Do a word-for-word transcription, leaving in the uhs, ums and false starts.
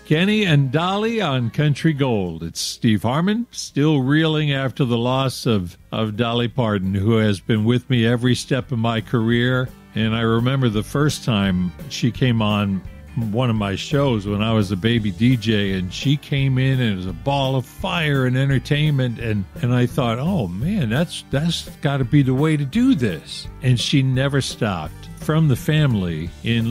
Kenny and Dolly on Country Gold. It's Steve Harmon, still reeling after the loss of, of Dolly Parton, who has been with me every step of my career. And I remember the first time she came on one of my shows when I was a baby D J, and she came in and it was a ball of fire and entertainment, and, and I thought, oh man, that's that's got to be the way to do this. And she never stopped. From the family in